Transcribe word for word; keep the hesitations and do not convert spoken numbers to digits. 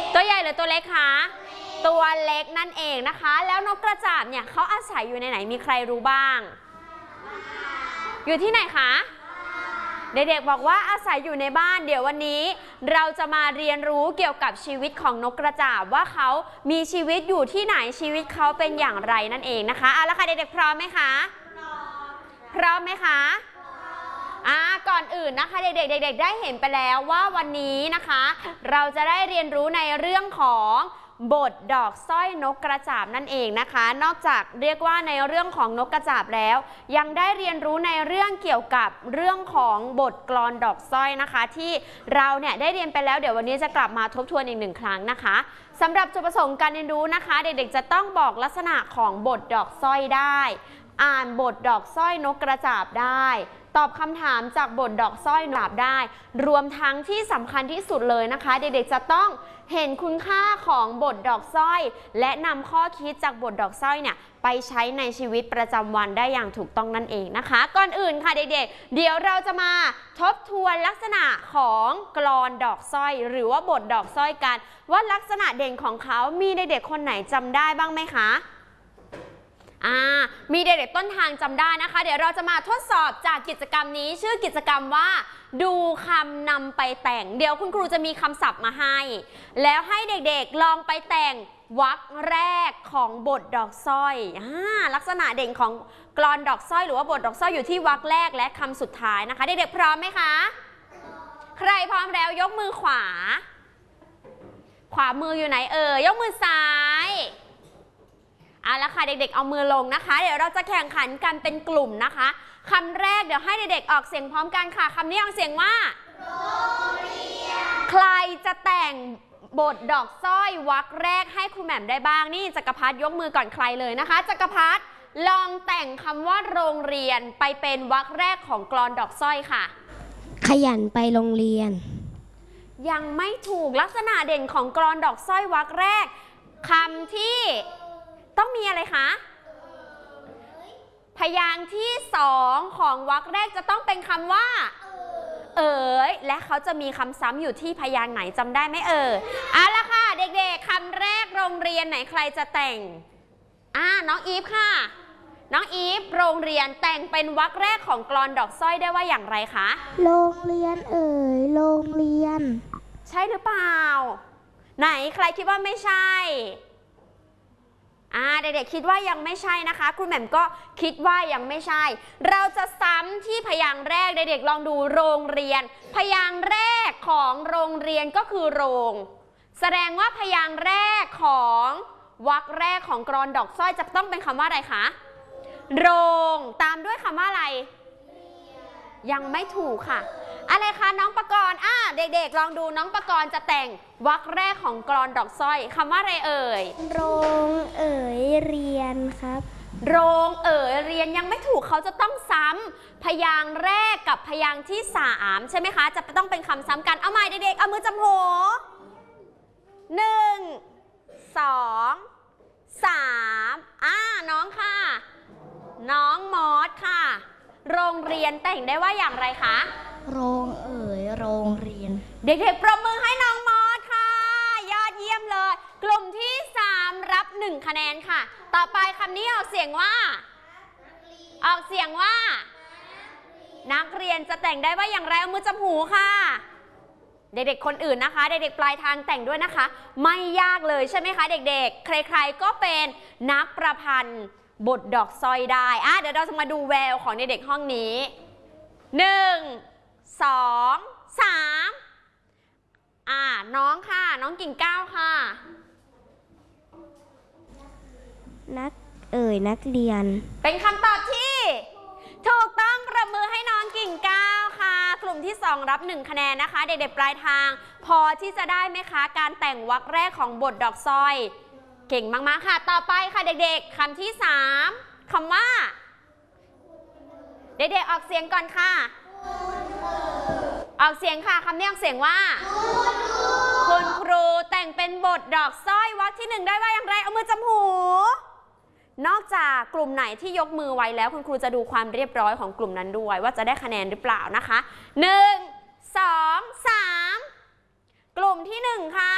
ตัวใหญ่หรือตัวเล็กคะตัวเล็กนั่นเองนะคะแล้วนกกระจาบเนี่ยเขาอาศัยอยู่ในไหนมีใครรู้บ้างอยู่ที่ไหนคะเด็กๆบอกว่าอาศัยอยู่ในบ้านเดี๋ยววันนี้เราจะมาเรียนรู้เกี่ยวกับชีวิตของนกกระจาบว่าเขามีชีวิตอยู่ที่ไหนชีวิตเขาเป็นอย่างไรนั่นเองนะคะเอาละค่ะเด็กๆพร้อมไหมคะพร้อมไหมคะอ่าก่อนอื่นนะคะเด็กๆเด็กๆได้เห็นไปแล้วว่าวันนี้นะคะเราจะได้เรียนรู้ในเรื่องของบทดอกสร้อยนกกระจาบนั่นเองนะคะนอกจากเรียกว่าในเรื่องของนกกระจาบแล้วยังได้เรียนรู้ในเรื่องเกี่ยวกับเรื่องของบทกลอนดอกสร้อยนะคะที่เราเนี่ยได้เรียนไปแล้วเดี๋ยววันนี้จะกลับมาทบทวนอีกหนึ่งครั้งนะคะสำหรับจุดประสงค์การเรียนรู้นะคะเด็กๆจะต้องบอกลักษณะของบทดอกสร้อยได้อ่านบทดอกสร้อยนกกระจาบได้ตอบคำถามจากบทดอกสร้อยนกกระจาบได้รวมทั้งที่สำคัญที่สุดเลยนะคะเด็กๆจะต้องเห็นคุณค่าของบทดอกสร้อยและนำข้อคิดจากบทดอกสร้อยเนี่ยไปใช้ในชีวิตประจำวันได้อย่างถูกต้องนั่นเองนะคะก่อนอื่นค่ะเด็กๆเดี๋ยวเราจะมาทบทวนลักษณะของกลอนดอกสร้อยหรือว่าบทดอกสร้อยกันว่าลักษณะเด่นของเขามีเด็กๆคนไหนจำได้บ้างไหมคะอ่ามีเด็กๆต้นทางจำได้นะคะเดี๋ยวเราจะมาทดสอบจากกิจกรรมนี้ชื่อกิจกรรมว่าดูคำนำไปแต่งเดี๋ยวคุณครูจะมีคำศัพท์มาให้แล้วให้เด็กๆลองไปแต่งวรรคแรกของบทดอกสร้อยอ่าลักษณะเด่นของกลอนดอกสร้อยหรือว่าบทดอกสร้อยอยู่ที่วรรคแรกและคำสุดท้ายนะคะเด็กๆพร้อมไหมคะใครพร้อมแล้วยกมือขวาขวามืออยู่ไหนเอ่ยยกมือซ้ายเอาละค่ะเด็กๆเอามือลงนะคะเดี๋ยวเราจะแข่งขันกันเป็นกลุ่มนะคะคำแรกเดี๋ยวให้เด็กๆออกเสียงพร้อมกันค่ะคำนี้ออกเสียงว่าโรงเรียนใครจะแต่งบทดอกสร้อยวรรคแรกให้ครูแหม่มได้บ้างนี่จักรพัฒน์ยกมือก่อนใครเลยนะคะจักรพัฒน์ลองแต่งคำว่าโรงเรียนไปเป็นวรรคแรกของกลอนดอกสร้อยค่ะขยันไปโรงเรียนยังไม่ถูกลักษณะเด่นของกลอนดอกสร้อยวรรคแรกคำที่ต้องมีอะไรคะพยางค์ที่สองของวรรคแรกจะต้องเป็นคำว่าเอ๋ยและเขาจะมีคำซ้ำอยู่ที่พยางค์ไหนจำได้ไหมเอ่ยเอาละค่ะเด็กๆคำแรกโรงเรียนไหนใครจะแต่งอ่าน้องอีฟค่ะน้องอีฟโรงเรียนแต่งเป็นวรรคแรกของกลอนดอกสร้อยได้ว่าอย่างไรคะโรงเรียนเอ๋ยโรงเรียนใช่หรือเปล่าไหนใครคิดว่าไม่ใช่อ่าเด็กๆคิดว่ายังไม่ใช่นะคะครูแหม่มก็คิดว่ายังไม่ใช่เราจะซ้ำที่พยางค์แรกเด็กๆลองดูโรงเรียนพยางค์แรกของโรงเรียนก็คือโรงแสดงว่าพยางค์แรกของวรรคแรกของกลอนดอกสร้อยจะต้องเป็นคำว่าอะไรคะโรงตามด้วยคำว่าอะไรยังไม่ถูกค่ะอะไรคะน้องปกรณ์อ่าเด็กๆลองดูน้องปกรณ์จะแต่งวรรคแรกของกลอนดอกสร้อยคำว่าอะไรเอ่ยโรงเอ๋ยเรียนครับโรงเอ๋ยเรียนยังไม่ถูกเขาจะต้องซ้ำพยางค์แรกกับพยางค์ที่สามใช่ไหมคะจะต้องเป็นคำซ้ำกันเอาใหม่เด็กๆเอามือจับหัวหนึ่งสองสามอ่าน้องค่ะน้องมอสค่ะโรงเรียนแต่งได้ว่าอย่างไรคะโรงเอ๋ยโรงเรียนเด็กๆปรบมือให้น้องมอสค่ะยอดเยี่ยมเลยกลุ่มที่สามรับหนึ่งคะแนนค่ะต่อไปคำนี้ออกเสียงว่าออกเสียงว่านักเรียนจะแต่งได้ว่าอย่างไรเอามือจับหูค่ะเด็กๆคนอื่นนะคะเด็กๆปลายทางแต่งด้วยนะคะไม่ยากเลยใช่ไหมคะเด็กๆใครๆก็เป็นนักประพันธ์บทดอกสร้อยได้อ่ะเดี๋ยวเราจะมาดูแววของเด็กๆห้องนี้หนึ่งสองสามอ่าน้องค่ะน้องกิ่งก้าวค่ะนักเอ๋ยนักเรียนเป็นคำตอบที่ถูกต้องประมือให้น้องกิ่งก้าวค่ะกลุ่มที่สองรับหนึ่งคะแนนนะคะเด็กๆปลายทางพอที่จะได้ไหมคะการแต่งวรรคแรกของบทดอกสร้อยเก่งมากๆค่ะต่อไปค่ะเด็กๆคำที่สามคำว่าเด็กๆออกเสียงก่อนค่ะออกเสียงค่ะคำนี้ออกเสียงว่าคุณครูแต่งเป็นบทดอกสร้อยวรรคที่หนึ่งได้ว่าอย่างไรเอามือจับหูนอกจากกลุ่มไหนที่ยกมือไว้แล้วคุณครูจะดูความเรียบร้อยของกลุ่มนั้นด้วยว่าจะได้คะแนนหรือเปล่านะคะหนึ่งสองสามกลุ่มที่หนึ่งค่ะ